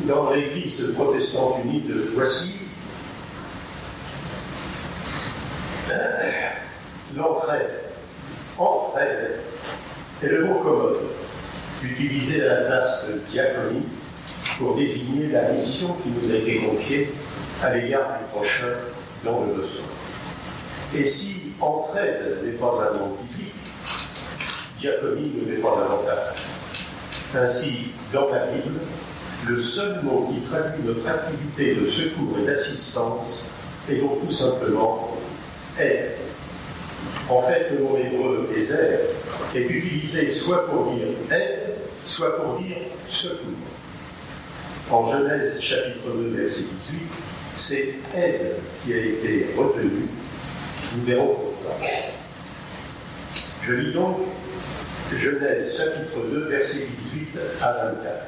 dans l'Église protestante unie de Poissy, l'entraide, entraide, est le mot commode, utilisé à la place de diaconie pour désigner la mission qui nous a été confiée à l'égard du prochain dans le besoin. Et si entraide n'est pas un mot biblique, diaconie ne l'est pas davantage. Ainsi, dans la Bible, le seul mot qui traduit notre activité de secours et d'assistance est donc tout simplement aide. En fait, le mot hébreu ézer est utilisé soit pour dire aide, soit pour dire secours. En Genèse chapitre 2, verset 18, c'est aide qui a été retenue. Nous verrons pourquoi. Je lis donc Genèse chapitre 2, verset 18 à 24.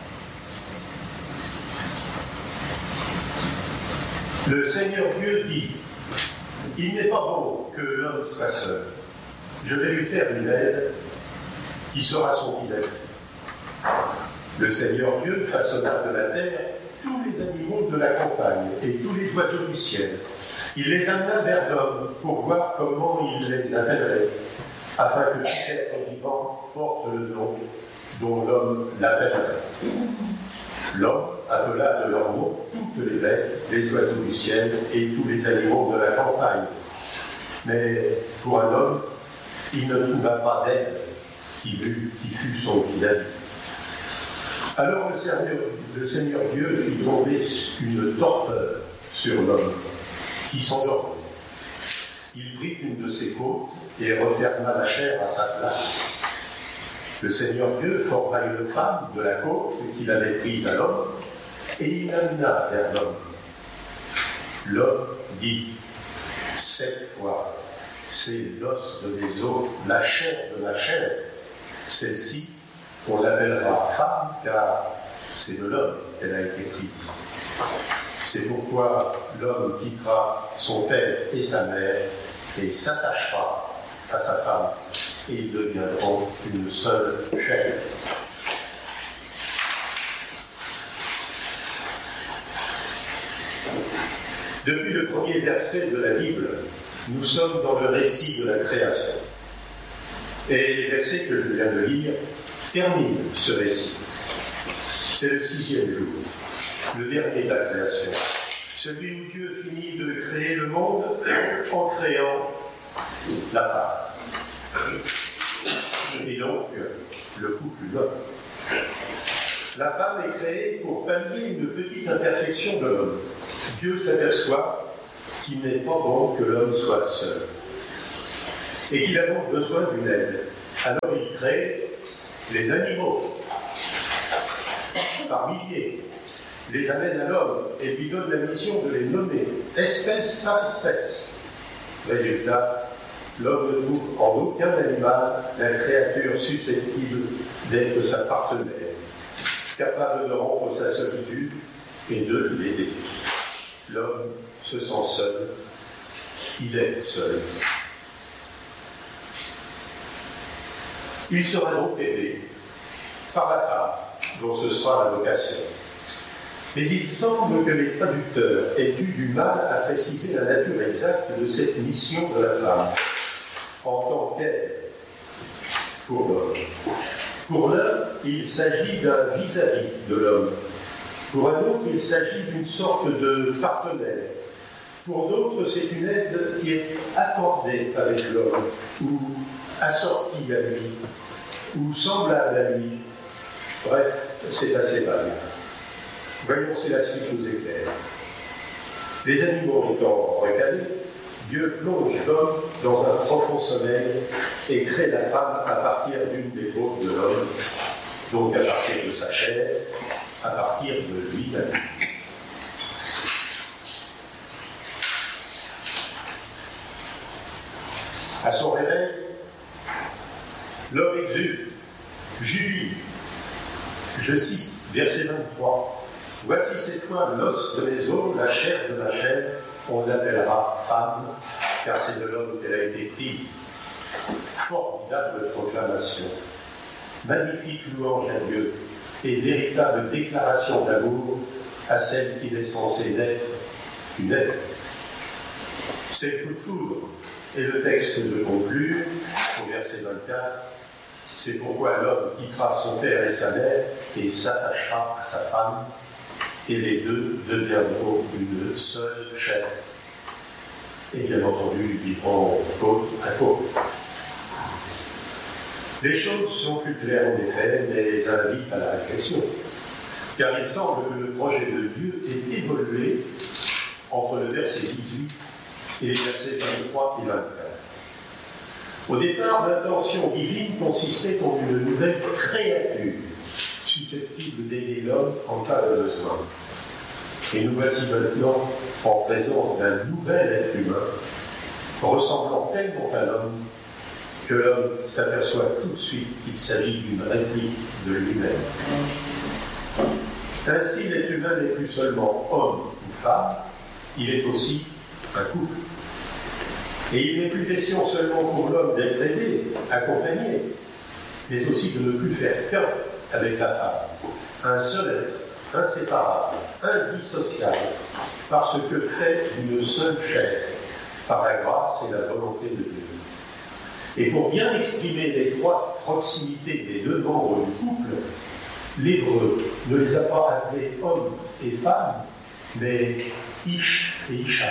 Le Seigneur Dieu dit: il n'est pas bon que l'homme soit seul. Je vais lui faire une aide qui sera son vis-à-vis. Le Seigneur Dieu façonna de la terre tous les animaux de la campagne et tous les oiseaux du ciel. Il les amena vers l'homme pour voir comment il les appellerait, afin que tout être vivant porte le nom dont l'homme l'appellerait. L'homme appela de leur nom toutes les bêtes, les oiseaux du ciel et tous les animaux de la campagne. Mais pour un homme, il ne trouva pas d'aide qui fût son vis-à-vis. Alors le Seigneur Dieu fit tomber une torpeur sur l'homme, qui s'endormit. Il prit une de ses côtes et referma la chair à sa place. Le Seigneur Dieu forma une femme de la côte qu'il avait prise à l'homme, et il l'amena vers l'homme. L'homme dit: cette fois, c'est l'os de mes os, la chair de ma chair. Celle-ci, on l'appellera femme, car c'est de l'homme qu'elle a été prise. C'est pourquoi l'homme quittera son père et sa mère et s'attachera à sa femme, et ils deviendront une seule chair. Depuis le premier verset de la Bible, nous sommes dans le récit de la création. Et les versets que je viens de lire terminent ce récit. C'est le 6e jour, le dernier de la création, celui où Dieu finit de créer le monde en créant la femme. Et donc, le couple l'homme. La femme est créée pour pallier une petite imperfection de l'homme. Dieu s'aperçoit qu'il n'est pas bon que l'homme soit seul et qu'il a donc besoin d'une aide. Alors il crée les animaux par milliers, les amène à l'homme et lui donne la mission de les nommer espèce par espèce. Résultat, l'homme ne trouve en aucun animal la créature susceptible d'être sa partenaire, capable de rompre sa solitude et de l'aider. L'homme se sent seul, il est seul. Il sera donc aidé par la femme, dont ce sera la vocation. Mais il semble que les traducteurs aient eu du mal à préciser la nature exacte de cette mission de la femme, en tant qu'aide pour l'homme. Pour l'un, il s'agit d'un vis-à-vis de l'homme. Pour un autre, il s'agit d'une sorte de partenaire. Pour d'autres, c'est une aide qui est accordée avec l'homme, ou assortie à lui, ou semblable à lui. Bref, c'est assez vague. Voyons si la suite nous éclaire. Les animaux étant recalés, Dieu plonge l'homme dans un profond sommeil et crée la femme à partir d'une des côtes de l'homme, donc à partir de sa chair, à partir de lui-même. À son réveil, l'homme exulte, jubile. Je cite, verset 23. « Voici cette fois l'os de mes os, la chair de ma chair, on l'appellera femme, car c'est de l'homme qu'elle a été prise. » Formidable proclamation. Magnifique louange à Dieu. et véritable déclaration d'amour à celle qui est censée n'être qu'une être. C'est le coup de foudre. Et le texte de conclure, au verset 24, c'est pourquoi l'homme quittera son père et sa mère et s'attachera à sa femme, et les deux deviendront une seule chair. Et bien entendu, ils vivront côte à côte. Les choses sont plus claires en effet, mais invitent à la réflexion. Car il semble que le projet de Dieu ait évolué entre le verset 18 et les versets 23 et 24. Au départ, l'intention divine consistait en une nouvelle créature, susceptible d'aider l'homme en cas de besoin. Et nous voici maintenant en présence d'un nouvel être humain, ressemblant tellement à l'homme, que l'homme s'aperçoit tout de suite qu'il s'agit d'une réplique de lui-même. Ainsi, l'être humain n'est plus seulement homme ou femme, il est aussi un couple. Et il n'est plus question seulement pour l'homme d'être aidé, accompagné, mais aussi de ne plus faire qu'un avec la femme. Un seul être, inséparable, indissociable, parce que fait d'une seule chair, par la grâce et la volonté de Dieu. Et pour bien exprimer l'étroite proximité des deux membres du couple, l'hébreu ne les a pas appelés hommes et femmes, mais Ish et Isha.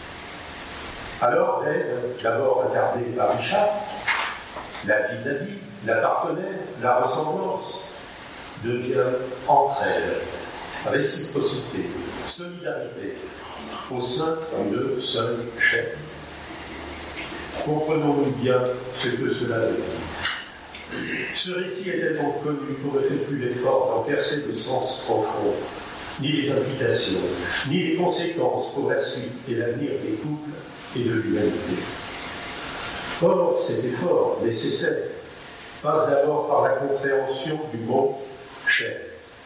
Alors, elle, d'abord incarnée par Isha, la vis-à-vis, la partenaire, la ressemblance, devient entraide, réciprocité, solidarité, au sein d'une seule chair. Comprenons-nous bien ce que cela veut dire. Ce récit est tellement connu qu'on ne fait plus l'effort d'en percer le sens profond, ni les implications, ni les conséquences pour la suite et l'avenir des couples et de l'humanité. Or, cet effort nécessaire passe d'abord par la compréhension du mot « chair ».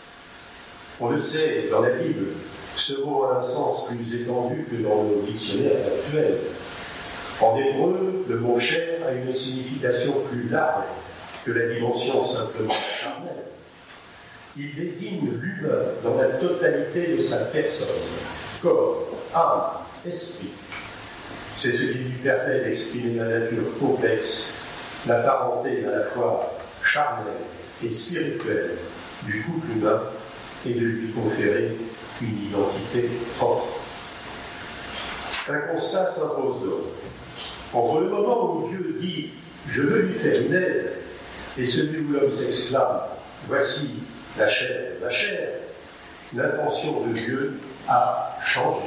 On le sait, dans la Bible, ce mot a un sens plus étendu que dans nos dictionnaires actuels. En hébreu, le mot « chair » a une signification plus large que la dimension simplement charnelle. Il désigne l'humain dans la totalité de sa personne, corps, âme, esprit. C'est ce qui lui permet d'exprimer la nature complexe, la parenté à la fois charnelle et spirituelle du couple humain et de lui conférer une identité propre. Un constat s'impose donc. Entre le moment où Dieu dit « je veux lui faire une aide » et celui où l'homme s'exclame « voici la chair, l'intention de Dieu a changé.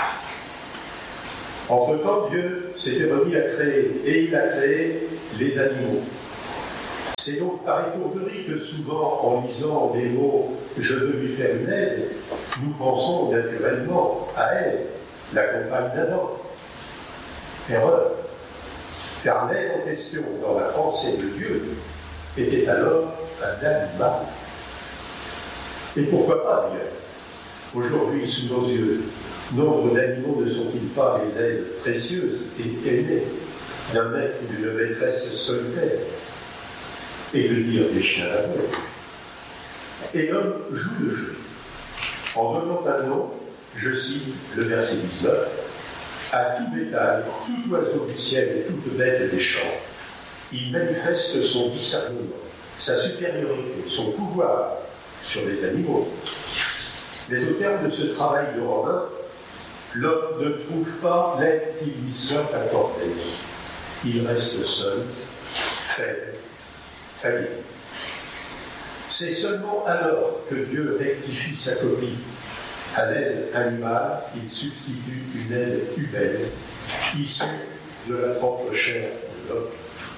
Entre-temps, Dieu s'était remis à créer, et il a créé les animaux. C'est donc par étourderie que souvent, en lisant des mots « je veux lui faire une aide », nous pensons naturellement à elle, la compagne d'Adam. Erreur, car l'aide en question dans la pensée de Dieu était alors un animal. Et pourquoi pas d'ailleurs? Aujourd'hui, sous nos yeux, nombre d'animaux ne sont-ils pas les aides précieuses et aimées d'un maître ou d'une maîtresse solitaire? Et de dire des chiens d'amour. Et l'homme joue le jeu. En donnant un nom, je cite le verset 19, à tout bétail, tout oiseau du ciel et toute bête des champs, il manifeste son discernement, sa supériorité, son pouvoir sur les animaux. Mais au terme de ce travail de Robin, l'homme ne trouve pas l'aide qui lui soit accordée. Il reste seul, faible, failli. C'est seulement alors que Dieu rectifie sa copie. À l'aide animale, il substitue une aide humaine, issue de la propre chair de l'homme.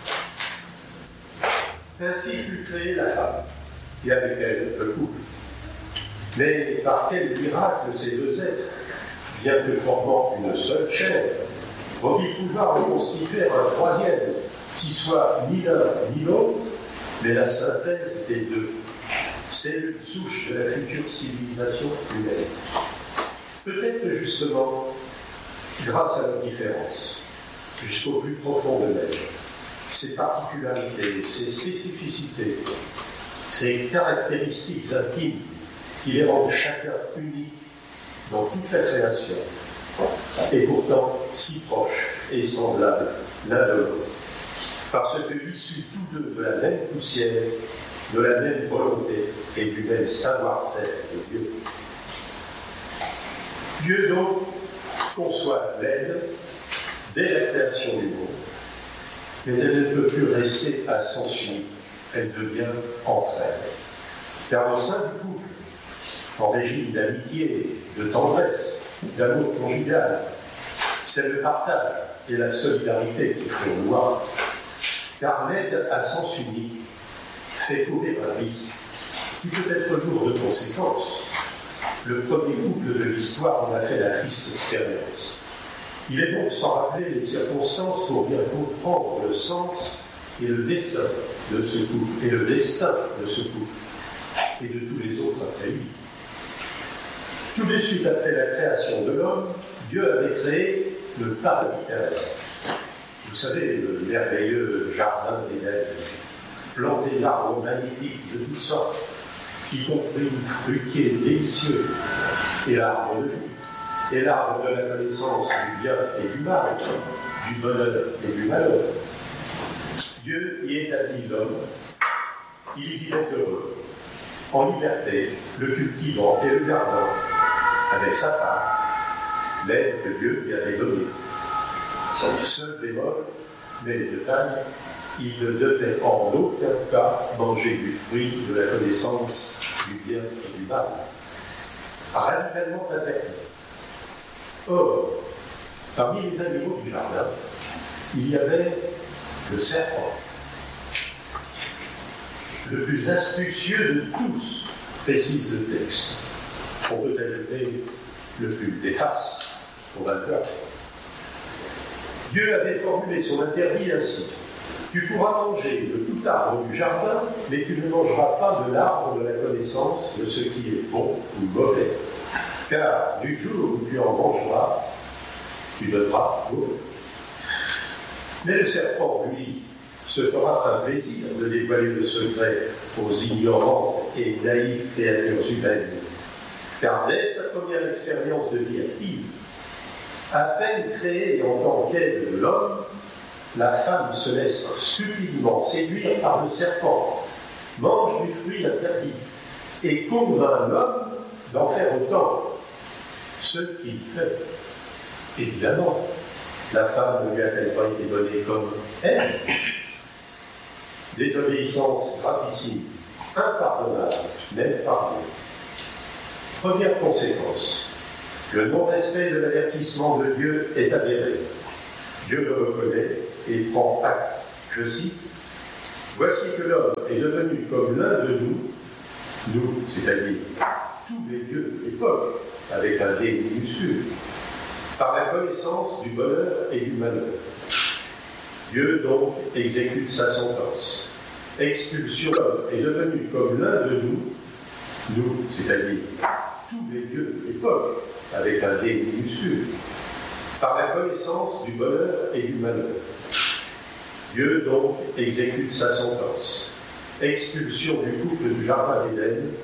Ainsi fut créée la femme, et avec elle le couple. Mais par quel miracle ces deux êtres, bien que formant une seule chair, vont-ils pouvoir reconstituer un troisième, qui soit ni l'un ni l'autre, mais la synthèse des deux? C'est une souche de la future civilisation humaine. Peut-être que justement, grâce à leur différence, jusqu'au plus profond de l'être, ses particularités, ses spécificités, ces caractéristiques intimes qui les rendent chacun unique dans toute la création, et pourtant si proches et semblables l'un de l'autre, parce que issus tous deux de la même poussière, de la même volonté et du même savoir-faire de Dieu. Dieu donc conçoit l'aide dès la création du monde, mais elle ne peut plus rester à sens unique, elle devient entraide. Car au sein du couple, en régime d'amitié, de tendresse, d'amour conjugal, c'est le partage et la solidarité qui font loi. Car l'aide à sens unique fait courir un risque qui peut être lourd de conséquences. Le premier couple de l'histoire en a fait la triste expérience. Il est bon de s'en rappeler les circonstances pour bien comprendre le sens et le dessein de ce couple, et le destin de ce couple, et de tous les autres après lui. Tout de suite après la création de l'homme, Dieu avait créé le paradis terrestre. Vous savez, le merveilleux jardin d'Éden, planté d'arbres magnifiques de toutes sortes, y compris fruitiers délicieux, et l'arbre de vie, et l'arbre de la connaissance du bien et du mal, du bonheur et du malheur. Dieu y établit l'homme, il y vivait heureux, en liberté, le cultivant et le gardant, avec sa femme, l'aide que Dieu lui avait donnée. Son seul bémol, mais de taille, il ne devait en aucun cas manger du fruit de la connaissance du bien et du mal. Radicalement interdit. Or, parmi les animaux du jardin, il y avait le serpent, le plus astucieux de tous, précise le texte. On peut ajouter le plus néfaste pour vainqueur. Dieu avait formulé son interdit ainsi. Tu pourras manger de tout arbre du jardin, mais tu ne mangeras pas de l'arbre de la connaissance de ce qui est bon ou mauvais. Car du jour où tu en mangeras, tu devras mourir. Mais le serpent, lui, se fera un plaisir de dévoiler le secret aux ignorantes et naïves créatures humaines. Car dès sa première expérience de vie active, à peine créée en tant qu'aide de l'homme, la femme se laisse stupidement séduire par le serpent, mange du fruit interdit et convainc l'homme d'en faire autant. Ce qu'il fait. Évidemment, la femme ne lui a-t-elle pas été donnée comme elle? Désobéissance gravissime, impardonnable, même par Dieu. Première conséquence, le non-respect de l'avertissement de Dieu est avéré. Dieu le reconnaît et prend acte. Je cite, « Voici que l'homme est devenu comme l'un de nous, c'est-à-dire tous les dieux de l'époque, avec un D minuscule, par la connaissance du bonheur et du malheur. Dieu donc exécute sa sentence. Expulsion, l'homme est devenu comme l'un de nous, c'est-à-dire tous les dieux de l'époque, avec un D minuscule, par la connaissance du bonheur et du malheur. Dieu donc exécute sa sentence. Expulsion du couple du jardin d'Éden